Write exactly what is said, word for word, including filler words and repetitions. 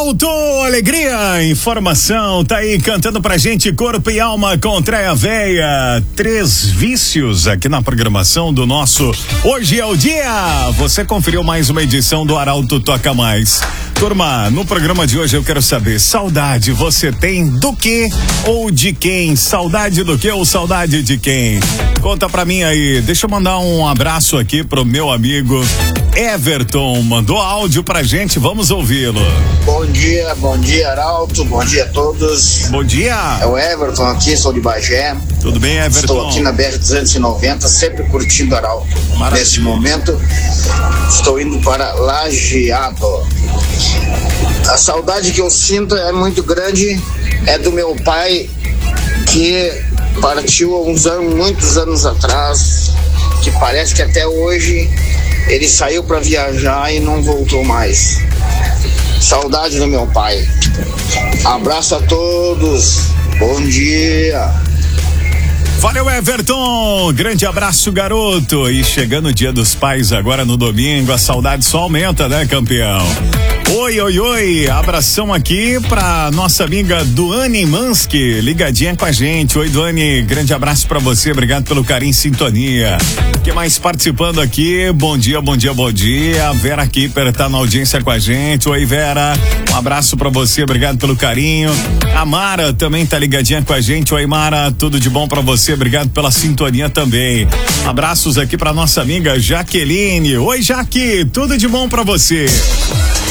Arauto, alegria, informação, tá aí cantando pra gente Corpo e Alma com Treia Veia, três vícios aqui na programação do nosso Hoje é o Dia. Você conferiu mais uma edição do Arauto Toca Mais. Turma, no programa de hoje eu quero saber, saudade você tem do que ou de quem? Saudade do que ou saudade de quem? Conta pra mim aí, deixa eu mandar um abraço aqui pro meu amigo Everton, mandou áudio pra gente, vamos ouvi-lo. Bom dia, bom dia Arauto, bom dia a todos. Bom dia. É o Everton aqui, sou de Bagé. Tudo bem, Everton? Estou aqui na B R duzentos e noventa, sempre curtindo Arauto. Maravilha. Neste momento, estou indo para Lajeado. A saudade que eu sinto é muito grande, é do meu pai, que partiu há uns anos, muitos anos atrás, que parece que até hoje ele saiu para viajar e não voltou mais. Saudade do meu pai. Abraço a todos. Bom dia. Valeu, Everton, grande abraço, garoto. E chegando o Dia dos Pais agora no domingo, a saudade só aumenta, né, campeão? Oi, oi, oi, abração aqui pra nossa amiga Duane Mansky, ligadinha com a gente. Oi, Duane, grande abraço pra você, obrigado pelo carinho e sintonia. Que mais participando aqui? Bom dia, bom dia, bom dia. Vera Kipper tá na audiência com a gente. Oi, Vera, um abraço pra você, obrigado pelo carinho. A Mara também tá ligadinha com a gente. Oi, Mara, tudo de bom pra você, obrigado pela sintonia também. Abraços aqui pra nossa amiga Jaqueline. Oi, Jaque, tudo de bom pra você.